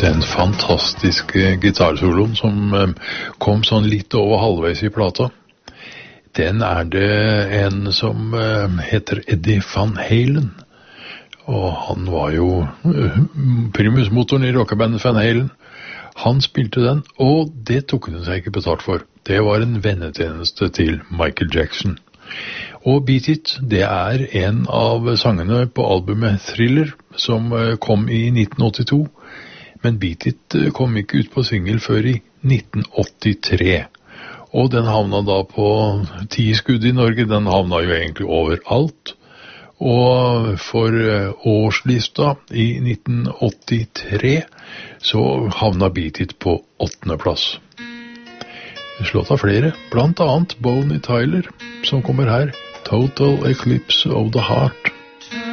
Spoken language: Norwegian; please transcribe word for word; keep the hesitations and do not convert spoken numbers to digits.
Den fantastiske gitarsoloen som eh, kom sånn litt over halvveis i plata, den er det en som eh, heter Eddie Van Halen. Og han var jo eh, primusmotoren i rockebandet Van Halen. Han spilte den, og det tok han seg ikke betalt for. Det var en vennetjeneste til Michael Jackson. Og Beat It, det er en av sangene på albumet Thriller, som eh, kom i nitten åttito. Men Beat It kom ikke ut på single før i nitten åttitre. Og den havna da på ti skudd i Norge. Den havna jo egentlig overalt. Og for årslista i nitten åttitre så havna Beat It på åttende plass. Slått av flere, blant annet Bonnie Tyler, som kommer her. Total Eclipse of the Heart.